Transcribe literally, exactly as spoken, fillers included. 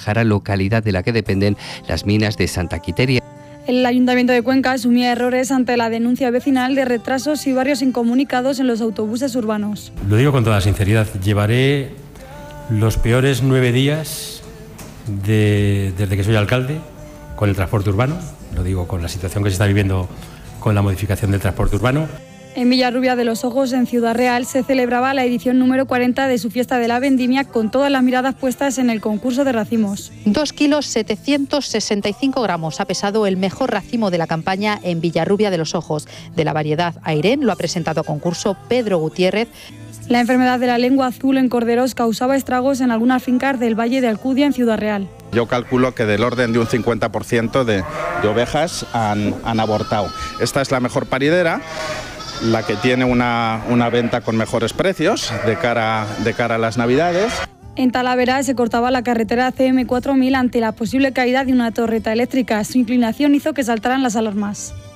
Guadalajara, localidad de la que dependen las minas de Santa Quiteria. El Ayuntamiento de Cuenca asumía errores ante la denuncia vecinal de retrasos y barrios incomunicados en los autobuses urbanos. Lo digo con toda sinceridad, llevaré los peores nueve días de, desde que soy alcalde con el transporte urbano, lo digo con la situación que se está viviendo con la modificación del transporte urbano. En Villarrubia de los Ojos, en Ciudad Real, se celebraba la edición número cuarenta de su fiesta de la vendimia con todas las miradas puestas en el concurso de racimos. Dos kilos setecientos sesenta y cinco gramos ha pesado el mejor racimo de la campaña en Villarrubia de los Ojos. De la variedad Airén lo ha presentado a concurso Pedro Gutiérrez. La enfermedad de la lengua azul en corderos causaba estragos en algunas fincas del Valle de Alcudia, en Ciudad Real. Yo calculo que del orden de un cincuenta por ciento de, de ovejas han, han abortado. Esta es la mejor paridera, la que tiene una, una venta con mejores precios de cara, de cara a las Navidades. En Talavera se cortaba la carretera C M cuatro mil ante la posible caída de una torreta eléctrica. Su inclinación hizo que saltaran las alarmas.